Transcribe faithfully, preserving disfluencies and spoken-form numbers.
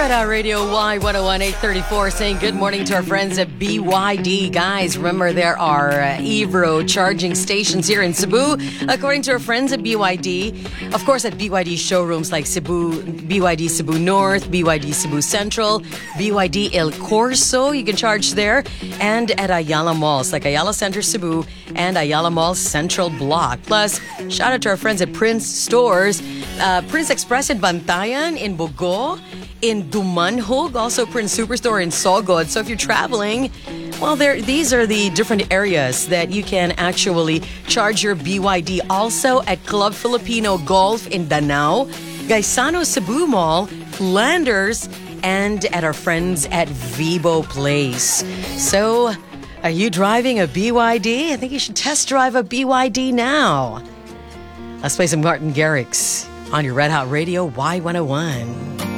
Red Hot Radio Y one oh one eight thirty-four saying good morning to our friends at B Y D. Guys, remember there are uh, Evro charging stations here in Cebu. According to our friends at B Y D, of course at B Y D showrooms like Cebu, B Y D Cebu North, B Y D Cebu Central, B Y D El Corso, you can charge there, and at Ayala Malls like Ayala Center Cebu and Ayala Mall Central Block. Plus, shout out to our friends at Prince Stores, uh, Prince Express in Bantayan, in Bogo, in Dumanhog, also Prince Superstore in Sogod. So if you're traveling, well, there these are the different areas that you can actually charge your B Y D. Also at Club Filipino Golf in Danao, Gaisano Cebu Mall, Landers, and at our friends at Vibo Place. So, are you driving a B Y D? I think you should test drive a B Y D now. Let's play some Martin Garrix on your Red Hot Radio Y one oh one.